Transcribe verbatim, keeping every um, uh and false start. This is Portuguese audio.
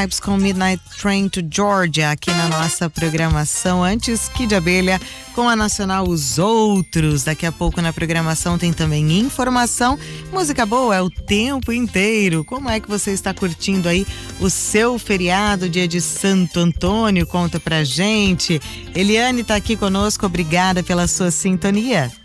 Vibes com Midnight Train to Georgia aqui na nossa programação. Antes, Kid Abelha com a nacional Os Outros. Daqui a pouco na programação tem também informação. Música boa é o tempo inteiro. Como é que você está curtindo aí o seu feriado, dia de Santo Antônio? Conta pra gente. Eliane tá aqui conosco, obrigada pela sua sintonia.